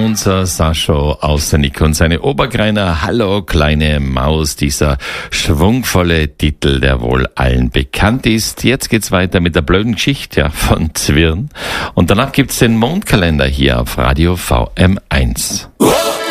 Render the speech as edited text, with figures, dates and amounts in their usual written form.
unser Sascho aus der Nick und seine Obergreiner Hallo kleine Maus, dieser schwungvolle Titel, der wohl allen bekannt ist. Jetzt geht's weiter mit der blöden Geschichte von Zwirn und danach gibt's den Mondkalender hier auf Radio VM1.